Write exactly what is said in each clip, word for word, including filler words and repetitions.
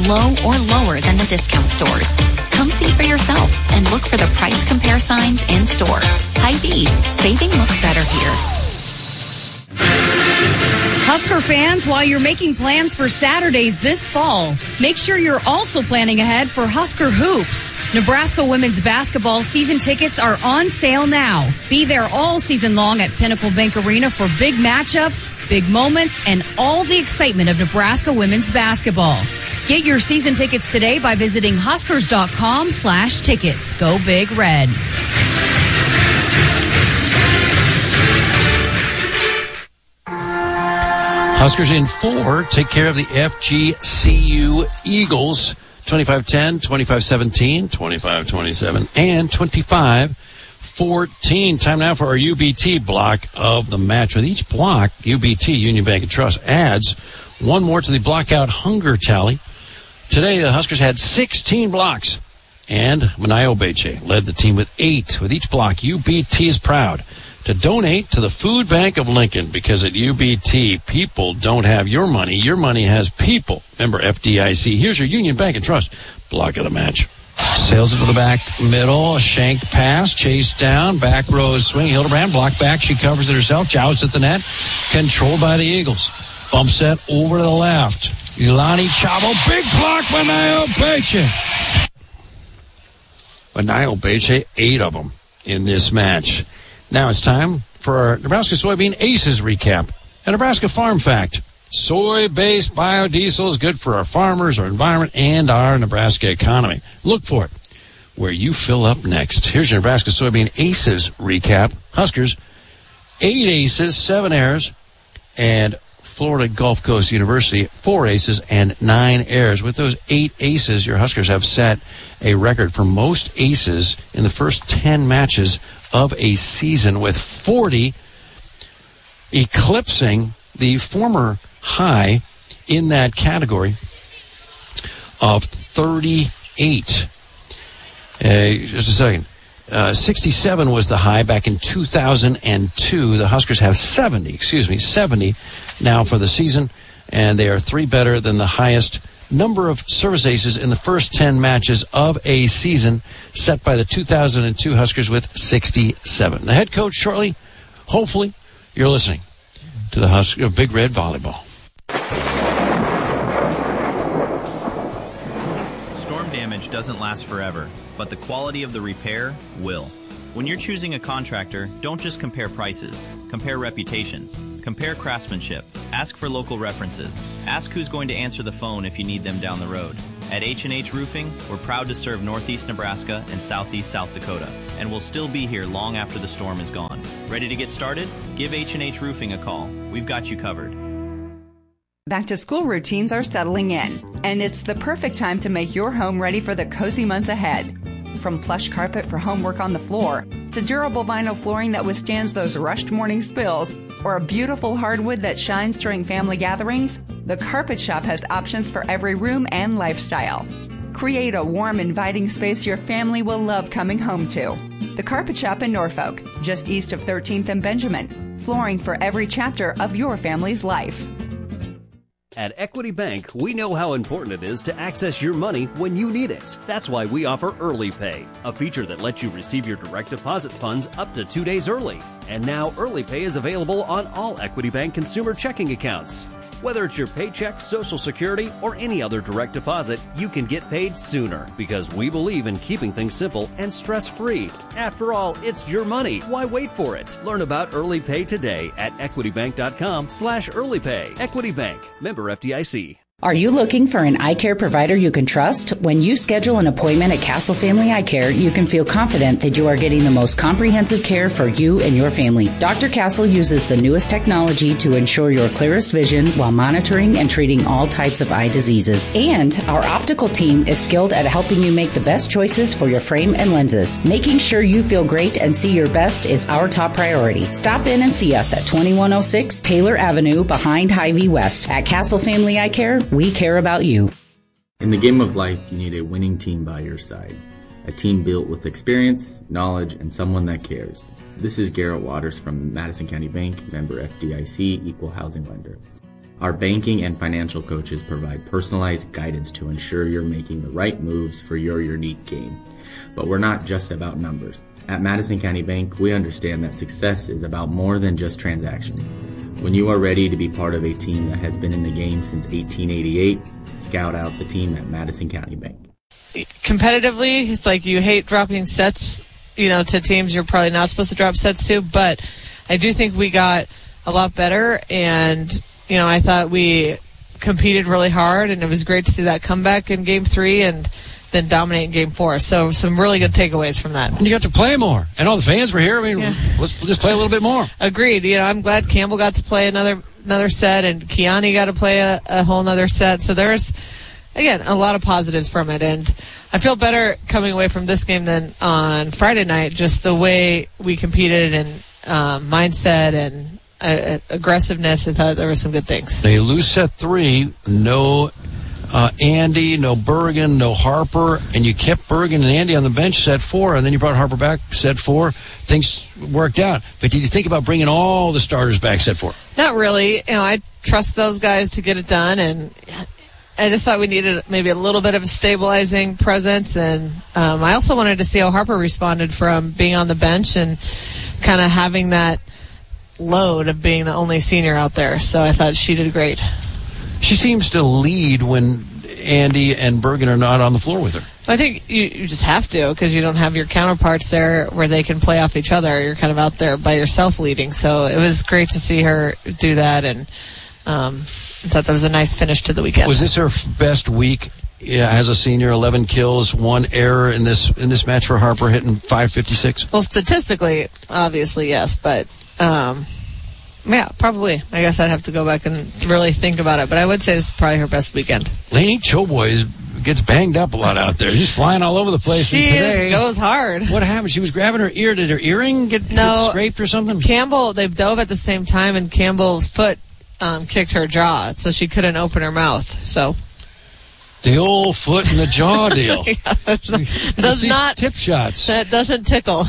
low or lower than the discount stores. Come see for yourself and look for the price compare signs in store. Hy-Vee, saving looks better here. Husker fans, while you're making plans for Saturdays this fall, make sure you're also planning ahead for Husker Hoops. Nebraska women's basketball season tickets are on sale now. Be there all season long at Pinnacle Bank Arena for big matchups, big moments, and all the excitement of Nebraska women's basketball. Get your season tickets today by visiting huskers.com slash tickets. Go Big Red. Huskers in four take care of the F G C U Eagles. twenty-five ten, twenty-five seventeen, twenty-five twenty-seven, and twenty-five fourteen. Time now for our U B T block of the match. With each block, U B T, Union Bank and Trust, adds one more to the blockout hunger tally. Today, the Huskers had sixteen blocks, and Manayo Beche led the team with eight. With each block, U B T is proud to donate to the Food Bank of Lincoln, because at U B T, people don't have your money. Your money has people. Member F D I C. Here's your Union Bank and Trust block of the match. Sails it to the back middle. A shank pass. Chase down. Back row swing. Hildebrand block back. She covers it herself. Jousts at the net. Controlled by the Eagles. Bump set over to the left. Ilani Chavo. Big block. Manayo Beche. Manayo Beche. Eight of them in this match. Now it's time for our Nebraska Soybean Aces recap. A Nebraska Farm Fact. Soy-based biodiesel is good for our farmers, our environment, and our Nebraska economy. Look for it where you fill up next. Here's your Nebraska Soybean Aces recap. Huskers, eight aces, seven errors, and Florida Gulf Coast University, four aces and nine errors. With those eight aces, your Huskers have set a record for most aces in the first ten matches of a season, with forty, eclipsing the former high in that category of thirty-eight. Uh, just a second. Uh, sixty-seven was the high back in two thousand two. The Huskers have seventy, excuse me, seventy now for the season, and they are three better than the highest number of service aces in the first ten matches of a season, set by the two thousand two Huskers with sixty-seven. The head coach shortly. Hopefully, you're listening to the Husker Big Red Volleyball. Storm damage doesn't last forever, but the quality of the repair will. When you're choosing a contractor, don't just compare prices. Compare reputations. Compare craftsmanship. Ask for local references. Ask who's going to answer the phone if you need them down the road. At H and H Roofing, we're proud to serve Northeast Nebraska and Southeast South Dakota, and we'll still be here long after the storm is gone. Ready to get started? Give H and H Roofing a call. We've got you covered. Back to school routines are settling in, and it's the perfect time to make your home ready for the cozy months ahead. From plush carpet for homework on the floor, to durable vinyl flooring that withstands those rushed morning spills, or a beautiful hardwood that shines during family gatherings, the Carpet Shop has options for every room and lifestyle. Create a warm, inviting space your family will love coming home to. The Carpet Shop in Norfolk, just east of thirteenth and Benjamin. Flooring for every chapter of your family's life. At Equity Bank, we know how important it is to access your money when you need it. That's why we offer Early Pay, a feature that lets you receive your direct deposit funds up to two days early. And now Early Pay is available on all Equity Bank consumer checking accounts. Whether it's your paycheck, Social Security, or any other direct deposit, you can get paid sooner because we believe in keeping things simple and stress-free. After all, it's your money. Why wait for it? Learn about Early Pay today at equitybank.com slash early pay. Equity Bank, member F D I C. Are you looking for an eye care provider you can trust? When you schedule an appointment at Castle Family Eye Care, you can feel confident that you are getting the most comprehensive care for you and your family. Doctor Castle uses the newest technology to ensure your clearest vision while monitoring and treating all types of eye diseases. And our optical team is skilled at helping you make the best choices for your frame and lenses. Making sure you feel great and see your best is our top priority. Stop in and see us at twenty-one oh six Taylor Avenue behind Hy-Vee West. At Castle Family Eye Care, we care about you. In the game of life, you need a winning team by your side. A team built with experience, knowledge, and someone that cares. This is Garrett Waters from Madison County Bank, member F D I C, equal housing lender. Our banking and financial coaches provide personalized guidance to ensure you're making the right moves for your unique game. But we're not just about numbers. At Madison County Bank, we understand that success is about more than just transactions. When you are ready to be part of a team that has been in the game since eighteen eighty-eight, scout out the team at Madison County Bank. Competitively, it's like you hate dropping sets, you know, to teams you're probably not supposed to drop sets to, but I do think we got a lot better, and, you know, I thought we competed really hard, and it was great to see that comeback in game three and then dominate in game four. So some really good takeaways from that. And you got to play more. And all the fans were here. I mean, yeah. let's just play a little bit more. Agreed. You know, I'm glad Campbell got to play another another set, and Kiani got to play a, a whole nother set. So there's, again, a lot of positives from it. And I feel better coming away from this game than on Friday night, just the way we competed and um, mindset and uh, aggressiveness. I thought there were some good things. They lose set three, no uh, Andy, no Bergen, no Harper, and you kept Bergen and Andy on the bench set four, and then you brought Harper back set four. Things worked out. But did you think about bringing all the starters back set four? Not really. You know, I trust those guys to get it done, and I just thought we needed maybe a little bit of a stabilizing presence, and um, I also wanted to see how Harper responded from being on the bench and kind of having that load of being the only senior out there. So I thought she did great. She seems to lead when Andy and Bergen are not on the floor with her. I think you, you just have to, because you don't have your counterparts there where they can play off each other. You're kind of out there by yourself leading. So it was great to see her do that, and um, I thought that was a nice finish to the weekend. Was this her best week yeah, as a senior? eleven kills, one error in this in this match for Harper, hitting five fifty-six? Well, statistically, obviously, yes, but um, yeah, probably. I guess I'd have to go back and really think about it, but I would say this is probably her best weekend. Lainey Choboy is, gets banged up a lot out there. She's flying all over the place. She and today, is, goes hard. What happened? She was grabbing her ear. Did her earring get, no, get scraped or something? Campbell, they dove at the same time, and Campbell's foot um, kicked her jaw, so she couldn't open her mouth. So the old foot and the jaw deal. yeah, does not tip shots. That doesn't tickle.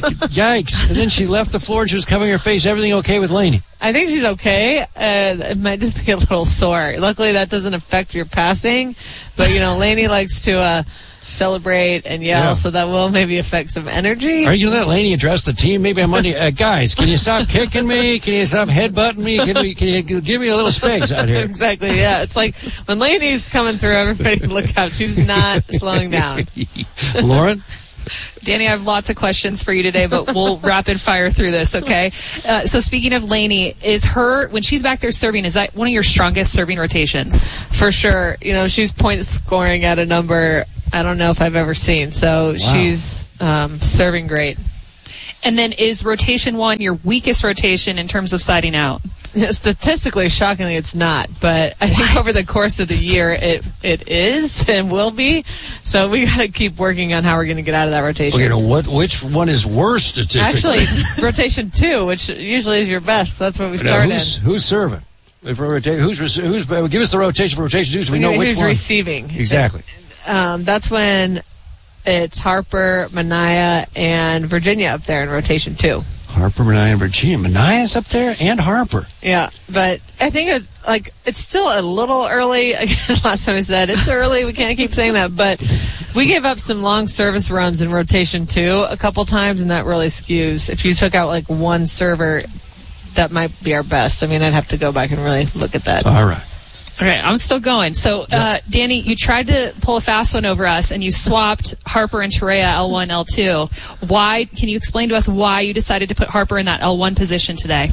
Yikes! And then she left the floor and she was covering her face. Everything okay with Lainey? I think she's okay. Uh, it might just be a little sore. Luckily, that doesn't affect your passing. But you know, Lainey likes to uh, celebrate and yell, yeah. so that will maybe affect some energy. Are you going to let Lainey address the team maybe on Monday? Uh, guys, can you stop kicking me? Can you stop headbutting me? Can, we, can you give me a little space out here? Exactly, yeah. It's like when Lainey's coming through, everybody look out. She's not slowing down. Lauren? Danny, I have lots of questions for you today, but we'll rapid fire through this, okay? Uh, so speaking of Lainey, is her, when she's back there serving, is that one of your strongest serving rotations? For sure. You know, she's point scoring at a number I don't know if I've ever seen. So wow. she's um, serving great. And then is rotation one your weakest rotation in terms of siding out? Statistically, shockingly, it's not. But I think what? over the course of the year, it it is and will be. So we got to keep working on how we're going to get out of that rotation. Okay, now what? Which one is worse statistically? Actually, rotation two, which usually is your best. That's what we start now, who's, in. Who's serving? If we're rota- who's who's give us the rotation for rotation two, so we know which who's one. Who's receiving? Exactly. Um, that's when it's Harper, Mania, and Virginia up there in rotation two. Harper, Mania, and Virginia. Mania's up there and Harper. Yeah, but I think it's like it's still a little early. Again, last time I said it's early. We can't keep saying that, but we gave up some long service runs in rotation two a couple times, and that really skews. If you took out like one server, that might be our best. I mean, I'd have to go back and really look at that. All right. Okay, I'm still going. So, uh, Danny, you tried to pull a fast one over us, and you swapped Harper and Terea L one, L two. Why? Can you explain to us why you decided to put Harper in that L one position today?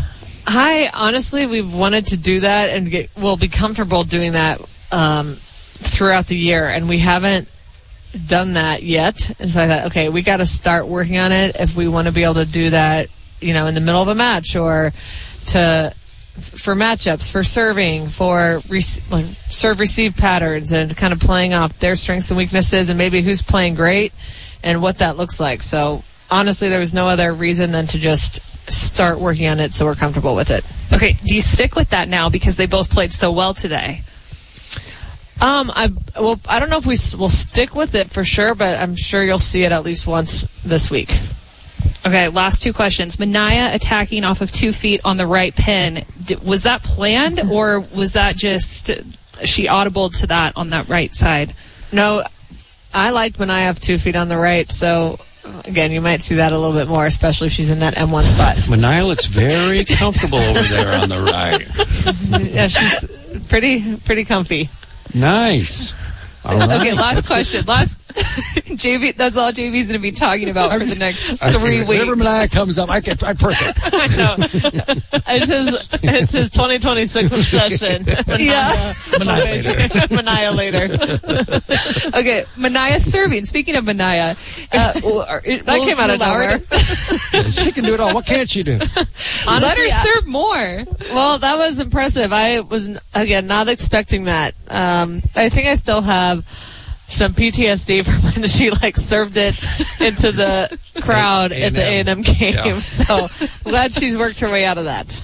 I honestly, we've wanted to do that, and get, we'll be comfortable doing that um, throughout the year, and we haven't done that yet. And so I thought, okay, we got to start working on it if we want to be able to do that, you know, in the middle of a match or to. For matchups, for serving, for rec- like serve receive patterns, and kind of playing off their strengths and weaknesses, and maybe who's playing great and what that looks like. So honestly, there was no other reason than to just start working on it so we're comfortable with it. Okay, do you stick with that now because they both played so well today? Um, I well, I don't know if we will stick with it for sure, but I'm sure you'll see it at least once this week. Okay, last two questions. Mania attacking off of two feet on the right pin. D- was that planned, or was that just she audible to that on that right side? No, I like when I have two feet on the right, so again, you might see that a little bit more, especially if she's in that M one spot. Mania looks very comfortable over there on the right. Yeah, she's pretty pretty comfy. Nice. All right. Okay, last question. Last J V. That's all J V's going to be talking about for the next three weeks. Whenever Mania comes up, I get I perk it. I know. It's his, it's his twenty twenty-six obsession. Yeah. Mania later. Mania later. Okay, Mania serving. Speaking of Mania, uh, that came out of nowhere. She can do it all. What can't she do? Honestly, let her serve more. Well, that was impressive. I was, again, not expecting that. Um, I think I still have some P T S D from when she like served it into the crowd at the A and M game. Yeah. So I'm glad she's worked her way out of that.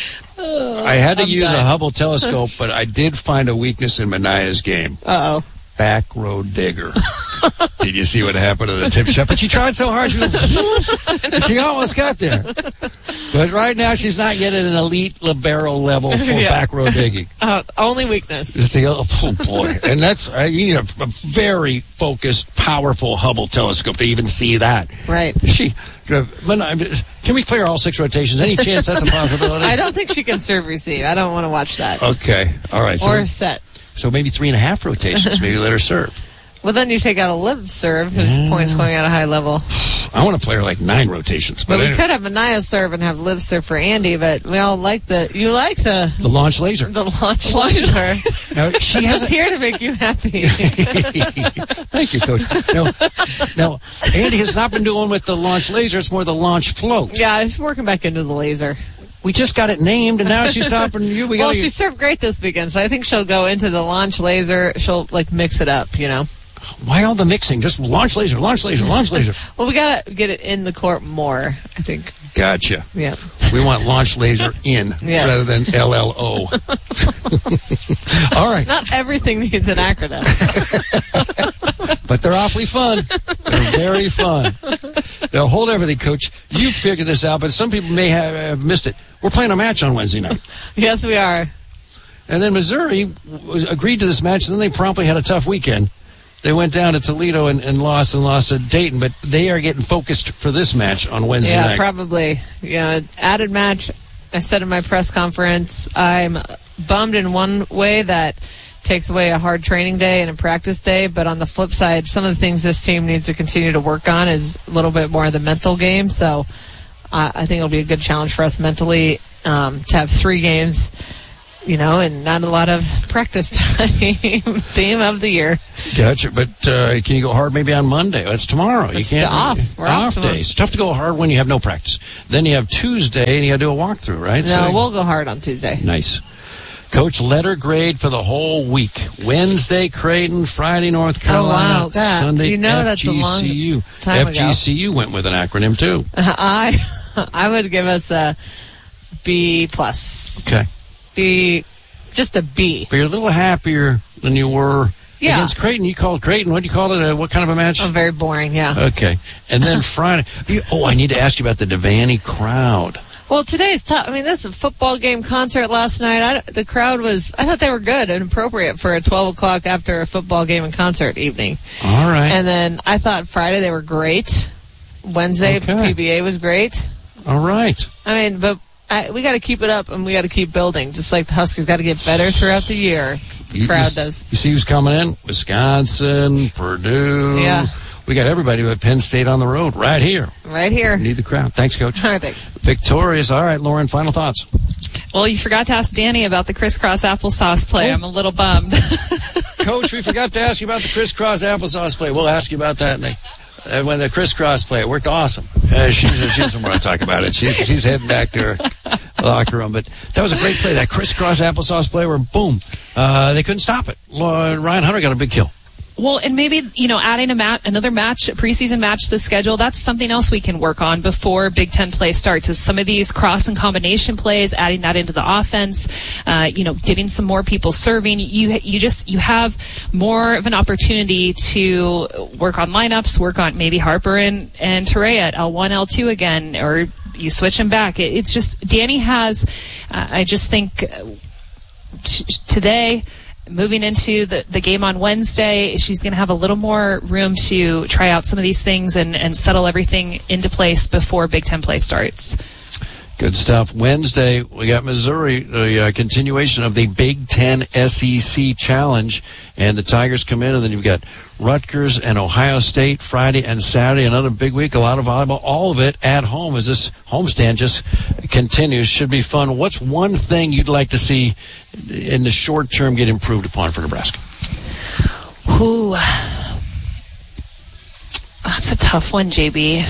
I had to I'm use done. a Hubble telescope, but I did find a weakness in Mania's game. Uh oh. Back row digger. Did you see what happened to the tip shot? But she tried so hard. She, was, she almost got there. But right now, she's not yet at an elite libero level for Yeah. back row digging. Uh, only weakness. It's the, oh boy. And that's, uh, you need a, a very focused, powerful Hubble telescope to even see that. Right. She, uh, can we clear all six rotations? Any chance that's a possibility? I don't think she can serve receive. I don't want to watch that. Okay. All right. So, Or set. so maybe three and a half rotations. Maybe let her serve. Well, then you take out a live serve, whose Mm. points going at a high level. I want to play her like nine rotations. But, But we anyway. could have Mania serve and have live serve for Andy, but we all like the, you like the, The launch laser. the launch laser. Now, she Just has here to make you happy. Thank you, Coach. No, no, Andy has not been doing with the launch laser. It's more the launch float. Yeah, she's working back into the laser. We just got it named, and now she's stopping you. We Well, gotta, she served great this weekend, so I think she'll go into the launch laser. She'll, like, mix it up, you know? Why all the mixing? Just launch laser, launch laser, launch laser. Well, we got to get it in the court more, I think. Gotcha. Yeah. We want launch laser in Yes. rather than L L O. All right. Not everything needs an acronym. But they're awfully fun. They're very fun. Now, hold everything, Coach. You figured this out, but some people may have, have missed it. We're playing a match on Wednesday night. Yes, we are. And then Missouri was agreed to this match, and then they promptly had a tough weekend. They went down to Toledo and, and lost and lost to Dayton, but they are getting focused for this match on Wednesday Yeah, night. probably. Yeah, added match. I said in my press conference, I'm bummed in one way that takes away a hard training day and a practice day, but on the flip side, some of the things this team needs to continue to work on is a little bit more of the mental game. So uh, I think it'll be a good challenge for us mentally um, to have three games, you know, and not a lot of practice time. Theme of the year. Gotcha. But uh, can you go hard maybe on Monday? That's tomorrow. It's you can't. off. We're off off tomorrow. day. It's tough to go hard when you have no practice. Then you have Tuesday and you got to do a walkthrough, right? No, So- we'll go hard on Tuesday. Nice. Coach, letter grade for the whole week. Wednesday, Creighton. Friday, North Carolina. Oh, wow. God. Sunday, You know that's a long F G C U. time ago. F G C U went with an acronym, too. I I would give us a B plus. Okay. B, just a B. But you're a little happier than you were Yeah. against Creighton. You called Creighton. What do you call it? Uh, what kind of a match? Oh, very boring, yeah. Okay. And then Friday. Oh, I need to ask you about the Devaney crowd. Well, today's tough. I mean, this is a football game concert last night. I, the crowd was, I thought they were good and appropriate for a twelve o'clock after a football game and concert evening. All right. And then I thought Friday they were great. Wednesday, Okay. P B A was great. All right. I mean, but I, we got to keep it up and we got to keep building, just like the Huskers got to get better throughout the year. The You- crowd you, does. You see who's coming in? Wisconsin, Purdue. Yeah. We got everybody but Penn State on the road right here. Right here. Need the crowd. Thanks, Coach. All right, thanks. Victorious. All right, Lauren, final thoughts. Well, you forgot to ask Danny about the crisscross applesauce play. I'm a little bummed. Coach, we forgot to ask you about the crisscross applesauce play. We'll ask you about that next. Uh, when the crisscross play, it worked awesome. Uh, she, she doesn't want to talk about it. She's, she's heading back to her locker room. But that was a great play, that crisscross applesauce play where, boom, uh, they couldn't stop it. Uh, Ryan Hunter got a big kill. Well, and maybe, you know, adding a mat, another match, a preseason match to the schedule, that's something else we can work on before Big Ten play starts, is some of these cross and combination plays, adding that into the offense, uh, you know, getting some more people serving. You you just, you have more of an opportunity to work on lineups, work on maybe Harper and, and Terea at L one, L two again, or you switch them back. It, it's just, Danny has, uh, I just think uh, t- today, moving into the, the game on Wednesday, she's going to have a little more room to try out some of these things and, and settle everything into place before Big Ten play starts. Good stuff. Wednesday, we got Missouri, the uh, continuation of the Big Ten S E C Challenge, and the Tigers come in, and then you've got Rutgers and Ohio State Friday and Saturday. Another big week, a lot of volleyball, all of it at home as this homestand just continues. Should be fun. What's one thing you'd like to see in the short term get improved upon for Nebraska? Ooh, that's a tough one, J B.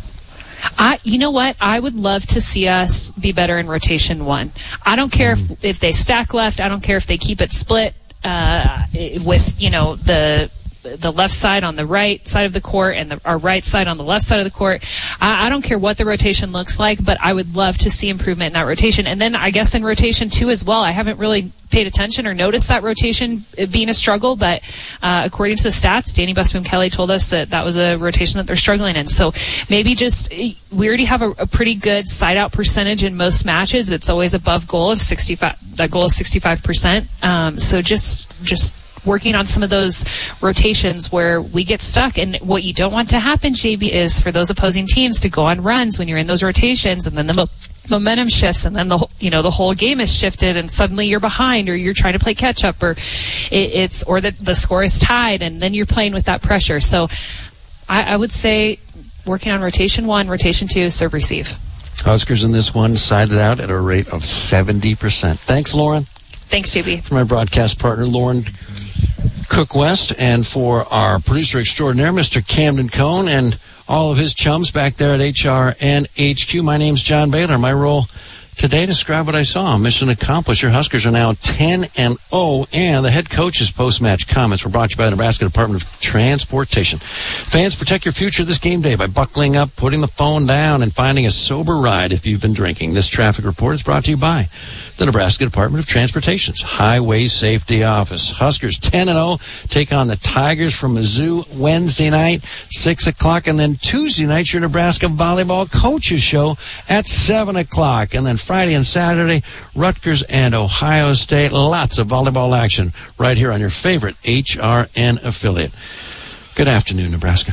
I, you know what? I would love to see us be better in rotation one. I don't care if, if they stack left. I don't care if they keep it split uh, with, you know, the the left side on the right side of the court and the, our right side on the left side of the court. I, I don't care what the rotation looks like, but I would love to see improvement in that rotation. And then I guess in rotation two as well, I haven't really paid attention or noticed that rotation being a struggle, but uh, according to the stats, Danny Busboom Kelly told us that that was a rotation that they're struggling in. So maybe just, we already have a, a pretty good side out percentage in most matches. It's always above goal of sixty-five. That goal is sixty-five percent. Um, so just, just, working on some of those rotations where we get stuck. And what you don't want to happen, J B, is for those opposing teams to go on runs when you're in those rotations, and then the mo- momentum shifts, and then the you know the whole game is shifted, and suddenly you're behind, or you're trying to play catch up, or it, it's or that the score is tied, and then you're playing with that pressure. So I, I would say working on rotation one, rotation two, serve receive. Huskers in this one sided out at a rate of seventy percent. Thanks, Lauren. Thanks, J B. For my broadcast partner, Lauren Cook West, and for our producer extraordinaire, Mister Camden Cohn, and all of his chums back there at H R N H Q. My name's John Baylor. My role today, describe what I saw. Mission accomplished. Your Huskers are now ten and oh, and the head coach's post-match comments were brought to you by the Nebraska Department of Transportation. Fans, protect your future this game day by buckling up, putting the phone down, and finding a sober ride if you've been drinking. This traffic report is brought to you by the Nebraska Department of Transportation's Highway Safety Office. Huskers ten and oh take on the Tigers from Mizzou Wednesday night, six o'clock, and then Tuesday night, your Nebraska Volleyball Coaches Show at seven o'clock. And then Friday and Saturday, Rutgers and Ohio State. Lots of volleyball action right here on your favorite H R N affiliate. Good afternoon, Nebraska.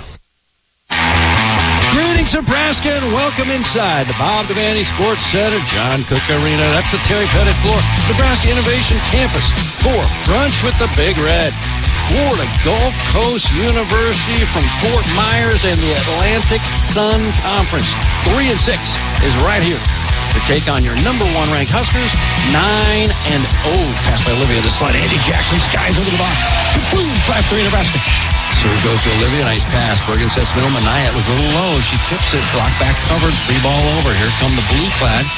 Greetings, Nebraska, and welcome inside the Bob Devaney Sports Center, John Cook Arena. That's the Terry Pettit floor, Nebraska Innovation Campus for Brunch with the Big Red. Florida Gulf Coast University from Fort Myers and the Atlantic Sun Conference. Three and six is right here to take on your number one ranked Huskers, nine and oh. Passed by Olivia to slide. Andy Jackson skies over the box. Boom, five three Nebraska. Serve goes to Olivia. Nice pass. Bergen sets middle. Manaya was a little low. She tips it. Block back covered. Free ball over. Here come the blue clad